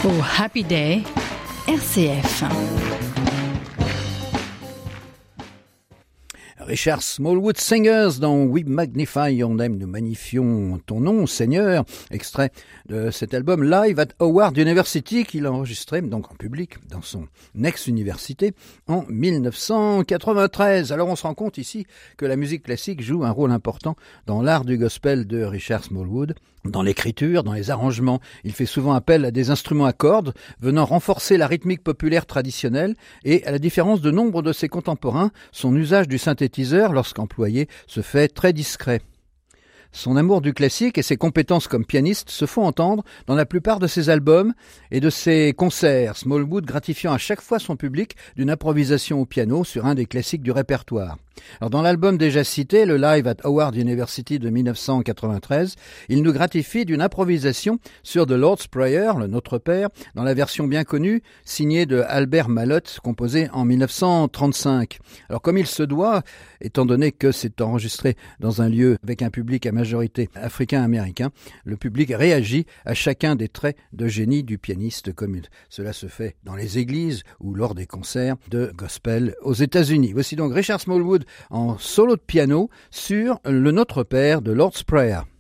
For Happy Day, RCF. Richard Smallwood Singers dans We Magnify Your Name, nous magnifions ton nom, Seigneur, extrait de cet album Live at Howard University qu'il a enregistré donc en public dans son ex-université en 1993. Alors on se rend compte ici que la musique classique joue un rôle important dans l'art du gospel de Richard Smallwood. Dans l'écriture, dans les arrangements, il fait souvent appel à des instruments à cordes venant renforcer la rythmique populaire traditionnelle et, à la différence de nombre de ses contemporains, son usage du synthétiseur, lorsqu'employé, se fait très discret. Son amour du classique et ses compétences comme pianiste se font entendre dans la plupart de ses albums et de ses concerts, Smallwood gratifiant à chaque fois son public d'une improvisation au piano sur un des classiques du répertoire. Alors dans l'album déjà cité, le Live at Howard University de 1993, il nous gratifie d'une improvisation sur The Lord's Prayer, le Notre Père, dans la version bien connue, signée de Albert Malotte, composée en 1935. Alors comme il se doit, étant donné que c'est enregistré dans un lieu avec un public à majorité africain-américain, le public réagit à chacun des traits de génie du pianiste, comme cela se fait dans les églises ou lors des concerts de gospel aux États-Unis. Voici donc Richard Smallwood en solo de piano sur le Notre Père de Lord's Prayer.